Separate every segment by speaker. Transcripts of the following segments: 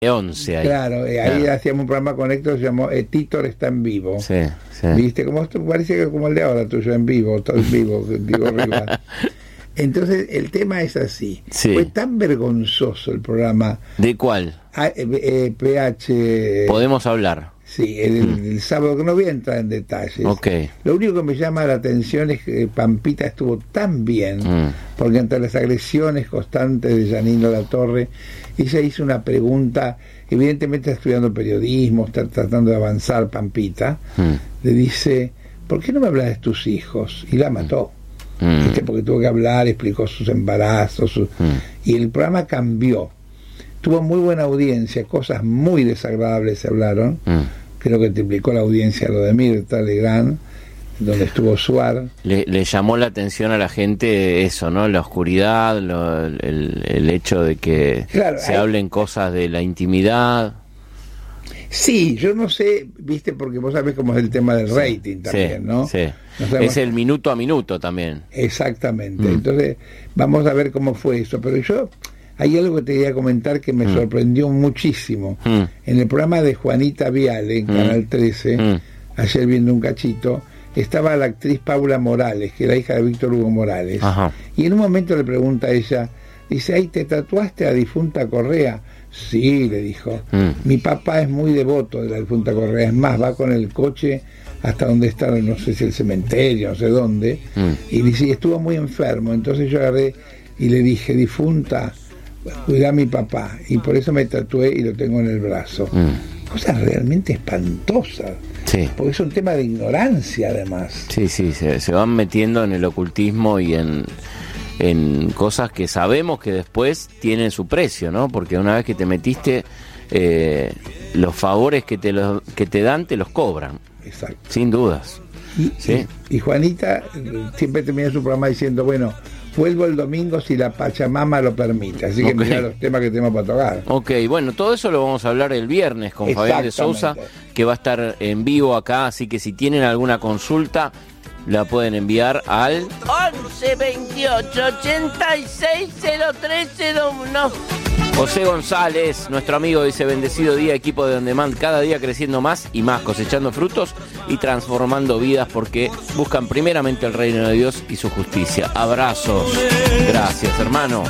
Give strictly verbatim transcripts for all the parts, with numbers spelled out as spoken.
Speaker 1: once ahí.
Speaker 2: Claro, eh, ahí
Speaker 1: Claro.
Speaker 2: hacíamos un programa con Héctor, se llamó eh, Titor está en vivo.
Speaker 1: Sí, sí.
Speaker 2: ¿Viste? Como esto parece que como el de ahora, tuyo en vivo, todo en vivo, digo Rivas. Entonces, el tema es así.
Speaker 1: Sí.
Speaker 2: Fue tan vergonzoso el programa
Speaker 1: ¿De cuál?
Speaker 2: ah, eh, eh, P H.
Speaker 1: Podemos hablar.
Speaker 2: Sí, el, el, el sábado, que no voy a entrar en detalles.
Speaker 1: Ok.
Speaker 2: Lo único que me llama la atención es que Pampita estuvo tan bien,
Speaker 1: Mm.
Speaker 2: porque entre las agresiones constantes de Janino Latorre, ella hizo una pregunta, evidentemente está estudiando periodismo, está tratando de avanzar Pampita,
Speaker 1: Mm.
Speaker 2: le dice, ¿por qué no me hablas de tus hijos? Y la mató.
Speaker 1: Mm.
Speaker 2: ¿Viste? Porque tuvo que hablar, explicó sus embarazos, sus...
Speaker 1: Mm.
Speaker 2: y el programa cambió. Tuvo muy buena audiencia, cosas muy desagradables se hablaron.
Speaker 1: Mm.
Speaker 2: Creo que triplicó la audiencia lo de Mirta Legrand, donde estuvo Suar.
Speaker 1: Le, le llamó la atención a la gente eso, ¿no? La oscuridad, lo- el, el hecho de que
Speaker 2: Claro,
Speaker 1: se
Speaker 2: hay-
Speaker 1: hablen cosas de la intimidad.
Speaker 2: Sí, yo no sé, viste, porque vos sabés cómo es el tema del rating también,
Speaker 1: sí,
Speaker 2: ¿no?
Speaker 1: sí.
Speaker 2: No sabemos-
Speaker 1: Es el minuto a minuto también.
Speaker 2: Exactamente.
Speaker 1: Mm.
Speaker 2: Entonces, vamos a ver cómo fue eso. Pero yo, hay algo que te quería comentar que me
Speaker 1: Mm.
Speaker 2: sorprendió muchísimo.
Speaker 1: Mm.
Speaker 2: En el programa de Juanita Viale, en
Speaker 1: Mm.
Speaker 2: Canal trece,
Speaker 1: Mm.
Speaker 2: ayer viendo un cachito, estaba la actriz Paula Morales, que era hija de Víctor Hugo Morales.
Speaker 1: Ajá.
Speaker 2: Y en un momento le pregunta a ella, dice, ay, ¿te tatuaste a difunta Correa? Sí, le dijo.
Speaker 1: Mm.
Speaker 2: Mi papá es muy devoto de la difunta Correa, es más, va con el coche hasta donde está, no sé si el cementerio, no sé dónde,
Speaker 1: Mm.
Speaker 2: y dice, y estuvo muy enfermo, entonces yo agarré y le dije, difunta, cuida a mi papá, y por eso me tatué y lo tengo en el brazo.
Speaker 1: Mm.
Speaker 2: Cosas realmente espantosas,
Speaker 1: Sí.
Speaker 2: porque es un tema de ignorancia además.
Speaker 1: Sí, sí, se, se van metiendo en el ocultismo y en, en cosas que sabemos que después tienen su precio, ¿no? Porque una vez que te metiste, eh, los favores que te, los, que te dan te los cobran,
Speaker 2: Exacto.
Speaker 1: sin dudas.
Speaker 2: Y,
Speaker 1: Sí.
Speaker 2: y, y Juanita eh, siempre termina su programa diciendo, bueno, vuelvo el domingo si la Pachamama lo permite, así que
Speaker 1: Ok.
Speaker 2: mira los temas que tenemos para tocar.
Speaker 1: Ok, bueno, todo eso lo vamos a hablar el viernes con Fabián de Sousa,
Speaker 2: Exactamente.
Speaker 1: que va a estar en vivo acá, así que si tienen alguna consulta, la pueden enviar al
Speaker 3: once veintiocho ochenta y seis cero tres cero uno.
Speaker 1: José González, nuestro amigo, dice, bendecido día, equipo de On Demand, cada día creciendo más y más, cosechando frutos y transformando vidas porque buscan primeramente el reino de Dios y su justicia. Abrazos. Gracias, hermano.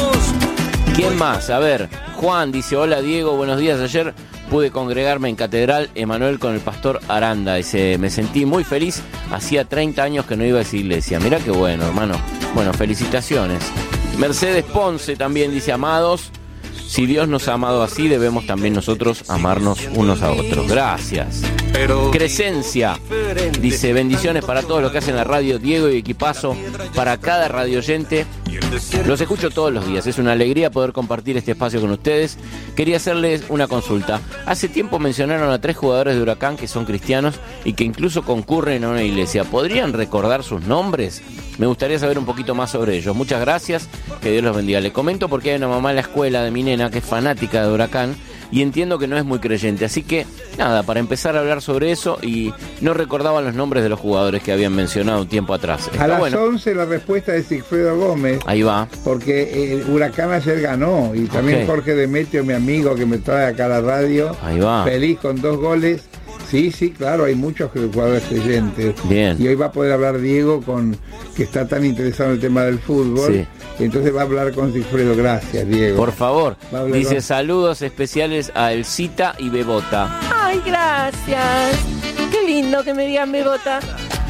Speaker 1: ¿Quién más? A ver, Juan dice, hola Diego, buenos días. Ayer pude congregarme en Catedral Emanuel con el pastor Aranda. Dice, me sentí muy feliz, hacía treinta años que no iba a esa iglesia. Mirá qué bueno, hermano. Bueno, felicitaciones. Mercedes Ponce también dice, amados, si Dios nos ha amado así, debemos también nosotros amarnos unos a otros. Gracias. Crescencia dice, bendiciones para todos los que hacen la radio, Diego y equipazo, para cada radio oyente. Los escucho todos los días, es una alegría poder compartir este espacio con ustedes. Quería hacerles una consulta. Hace tiempo mencionaron a tres jugadores de Huracán que son cristianos y que incluso concurren a una iglesia. ¿Podrían recordar sus nombres? Me gustaría saber un poquito más sobre ellos. Muchas gracias, que Dios los bendiga. Le comento porque hay una mamá en la escuela de mi nena que es fanática de Huracán y entiendo que no es muy creyente. Así que, nada, para empezar a hablar sobre eso, y no recordaba los nombres de los jugadores que habían mencionado un tiempo atrás. Está
Speaker 2: A las
Speaker 1: bueno.
Speaker 2: once la respuesta de Sigfredo Gómez,
Speaker 1: Ahí va.
Speaker 2: porque el Huracán ayer ganó, y también
Speaker 1: Ok.
Speaker 2: Jorge Demetrio, mi amigo que me trae acá a la radio,
Speaker 1: Ahí va.
Speaker 2: feliz con dos goles. Sí, sí, claro, hay muchos jugadores creyentes.
Speaker 1: Bien.
Speaker 2: Y hoy va a poder hablar Diego, con que está tan interesado en el tema del fútbol.
Speaker 1: Sí.
Speaker 2: Y entonces va a hablar con Sigfredo. Gracias, Diego.
Speaker 1: Por favor.
Speaker 2: Va a hablar
Speaker 1: Dice,
Speaker 2: con-
Speaker 1: saludos especiales a Elcita y Bebota.
Speaker 3: Ay, gracias. Qué lindo que me digan bebota.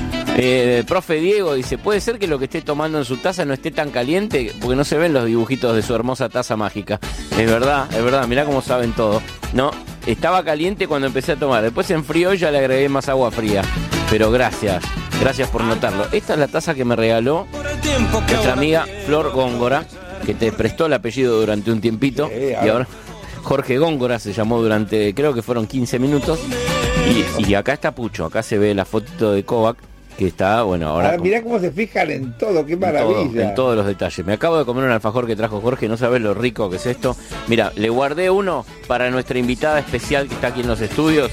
Speaker 1: Eh, profe Diego dice, ¿puede ser que lo que esté tomando en su taza no esté tan caliente? Porque no se ven los dibujitos de su hermosa taza mágica. Es verdad, es verdad, mirá cómo saben todo. No, estaba caliente cuando empecé a tomar. Después se enfrió y ya le agregué más agua fría. Pero gracias, gracias por notarlo. Esta es la taza que me regaló nuestra amiga Flor Góngora, que te prestó el apellido durante un tiempito.
Speaker 2: Sí,
Speaker 1: Y ahora Jorge Góngora se llamó durante, creo que fueron quince minutos. Y, y acá está Pucho, acá se ve la fotito de Kovac, que está, bueno, ahora...
Speaker 2: Ahora,
Speaker 1: con-
Speaker 2: mirá cómo se fijan en todo, qué
Speaker 1: en todo,
Speaker 2: maravilla.
Speaker 1: en todos los detalles. Me acabo de comer un alfajor que trajo Jorge, no sabes lo rico que es esto. Mira, le guardé uno para nuestra invitada especial que está aquí en los estudios,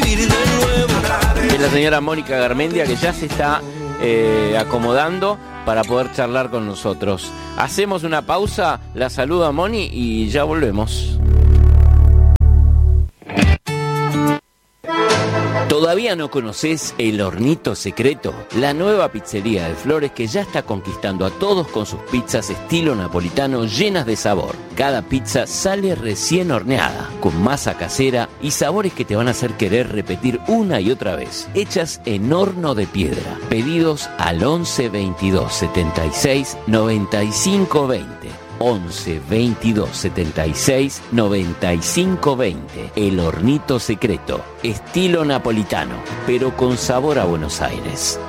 Speaker 1: que es la señora Mónica Garmendia, que ya se está eh, acomodando para poder charlar con nosotros. Hacemos una pausa, la saluda Moni y ya volvemos. ¿Todavía no conoces El Hornito Secreto? La nueva pizzería de Flores que ya está conquistando a todos con sus pizzas estilo napolitano llenas de sabor. Cada pizza sale recién horneada, con masa casera y sabores que te van a hacer querer repetir una y otra vez. Hechas en horno de piedra. Pedidos al once veintidós setenta y seis noventa y cinco veinte. once veintidós setenta y seis noventa y cinco veinte. El Hornito Secreto, estilo napolitano, pero con sabor a Buenos Aires.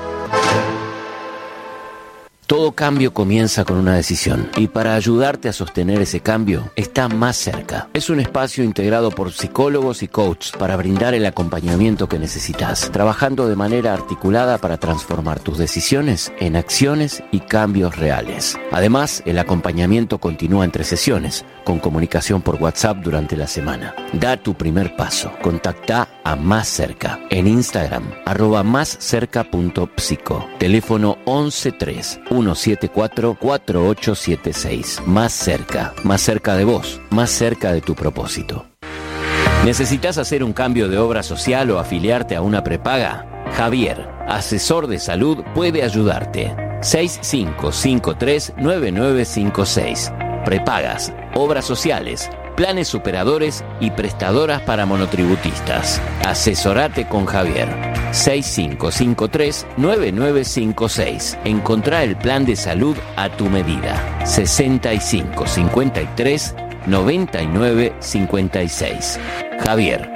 Speaker 1: Todo cambio comienza con una decisión y para ayudarte a sostener ese cambio está Más Cerca. Es un espacio integrado por psicólogos y coaches para brindar el acompañamiento que necesitas, trabajando de manera articulada para transformar tus decisiones en acciones y cambios reales. Además, el acompañamiento continúa entre sesiones, con comunicación por WhatsApp durante la semana. Da tu primer paso. Contacta a Más Cerca en Instagram, arroba más cerca punto psico. Teléfono once tres uno siete cuatro cuatro ocho siete seis. Más Cerca, más cerca de vos, más cerca de tu propósito. ¿Necesitas hacer un cambio de obra social o afiliarte a una prepaga? Javier, asesor de salud, puede ayudarte. seis cinco cinco tres nueve nueve cinco seis. Prepagas, obras sociales, planes superadores y prestadoras para monotributistas. Asesorate con Javier. seis cinco cinco tres nueve nueve cinco seis. Encontrá el plan de salud a tu medida. sesenta y cinco cincuenta y tres noventa y nueve cincuenta y seis. Javier.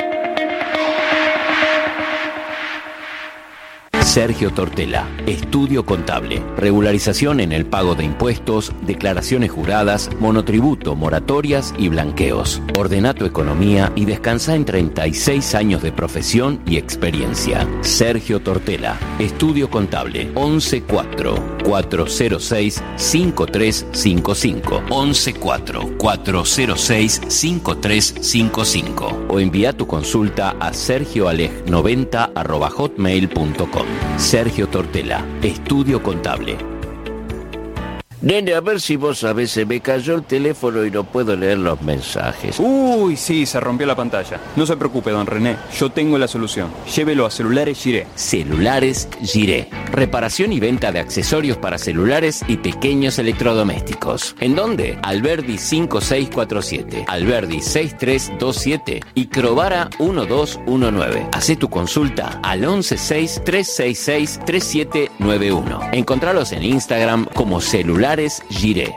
Speaker 1: Sergio Tortela, Estudio Contable, regularización en el pago de impuestos, declaraciones juradas, monotributo, moratorias y blanqueos. Ordena tu economía y descansa en treinta y seis años de profesión y experiencia. Sergio Tortela, Estudio Contable, once cuatro cuatro cero seis cinco tres cinco cinco, once cuatro cuatro cero seis cinco tres cinco cinco o envía tu consulta a sergioaleg noventa arroba hotmail punto com. Sergio Tortela, Estudio Contable.
Speaker 3: Nene, a ver si vos sabés, se me cayó el teléfono y no puedo leer los mensajes.
Speaker 4: Uy, sí, se rompió la pantalla. No se preocupe, don René, yo tengo la solución. Llévelo a Celulares Giré.
Speaker 1: Celulares Giré. Reparación y venta de accesorios para celulares y pequeños electrodomésticos. ¿En dónde? Alberdi cinco seis cuatro siete, Alberdi seis tres dos siete y Crovara uno dos uno nueve. Hacé tu consulta al once seis tres seis seis tres siete nueve uno. Encontralos en Instagram como Celulares Giré.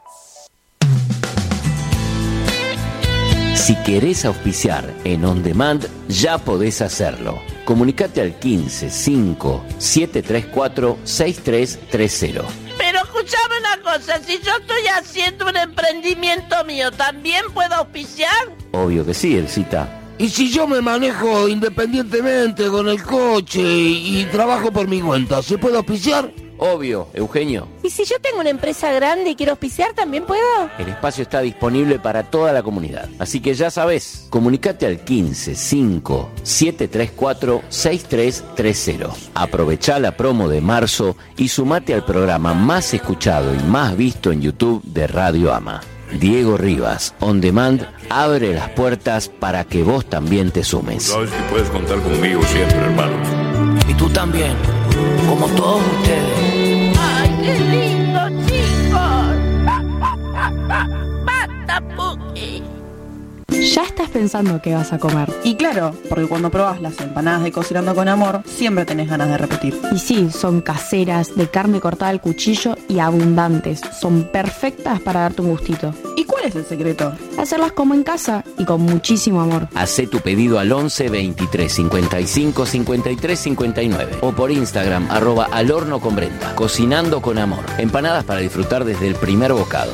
Speaker 1: Si querés auspiciar en On Demand, ya podés hacerlo. Comunicate al quince cinco siete tres cuatro seis tres tres cero.
Speaker 3: Pero escuchame una cosa, si yo estoy haciendo un emprendimiento mío, ¿también puedo auspiciar?
Speaker 1: Obvio que sí, Elcita.
Speaker 5: ¿Y si yo me manejo independientemente con el coche y, y trabajo por mi cuenta, se puede auspiciar?
Speaker 1: Obvio, Eugenio.
Speaker 6: ¿Y si yo tengo una empresa grande y quiero auspiciar, también puedo?
Speaker 1: El espacio está disponible para toda la comunidad. Así que ya sabés, comunicate al quince cinco siete tres cuatro seis tres tres cero. Aprovechá la promo de marzo y sumate al programa más escuchado y más visto en YouTube de Radio Ama. Diego Rivas, On Demand, abre las puertas para que vos también te sumes.
Speaker 7: Sabes que puedes contar conmigo siempre, hermano.
Speaker 5: Y tú también, como todos ustedes.
Speaker 3: ¡Ay, qué lindo, chicos! ¡Basta, Puki!
Speaker 8: Ya estás pensando qué vas a comer.
Speaker 9: Y claro, porque cuando probás las empanadas de Cocinando con Amor, siempre tenés ganas de repetir.
Speaker 8: Y sí, son caseras, de carne cortada al cuchillo y abundantes. Son perfectas para darte un gustito.
Speaker 9: ¿Y cuál es el secreto?
Speaker 8: Hacerlas como en casa y con muchísimo amor.
Speaker 1: Hacé tu pedido al once veintitrés cincuenta y cinco cincuenta y tres cincuenta y nueve o por Instagram, arroba al horno con Brenda. Cocinando con Amor. Empanadas para disfrutar desde el primer bocado.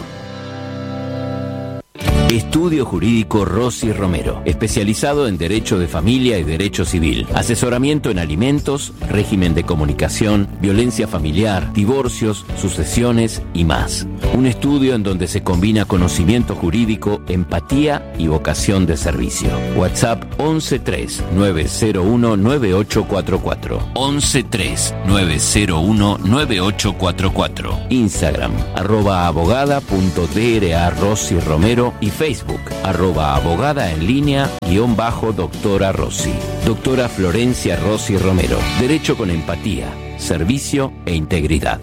Speaker 1: Estudio Jurídico Rossi Romero, especializado en Derecho de Familia y Derecho Civil, asesoramiento en alimentos, régimen de comunicación, violencia familiar, divorcios, sucesiones y más. Un estudio en donde se combina conocimiento jurídico, empatía y vocación de servicio. WhatsApp once tres nueve cero uno nueve ocho cuatro cuatro. once tres nueve cero uno nueve ocho cuatro cuatro. Instagram, arroba abogada punto dra Rossi Romero y Facebook, arroba abogada en línea, guión bajo doctora Rossi. Doctora Florencia Rossi Romero. Derecho con empatía, servicio e integridad.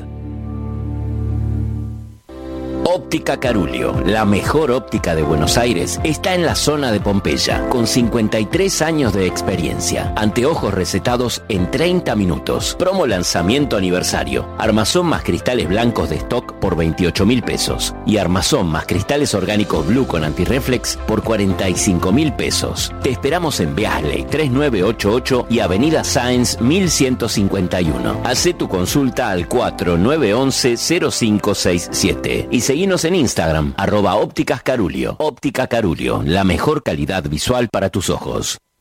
Speaker 1: Óptica Carulio, la mejor óptica de Buenos Aires, está en la zona de Pompeya, con cincuenta y tres años de experiencia. Anteojos recetados en treinta minutos. Promo lanzamiento aniversario. Armazón más cristales blancos de stock por veintiocho mil pesos. Y armazón más cristales orgánicos Blue con antirreflex por cuarenta y cinco mil pesos. Te esperamos en Beasley tres nueve ocho ocho y Avenida Sáenz mil ciento cincuenta y uno. Hacé tu consulta al cuatro nueve once cero cinco seis siete y seguinos en Instagram, arroba ópticas Carulio. Óptica Carulio, la mejor calidad visual para tus ojos.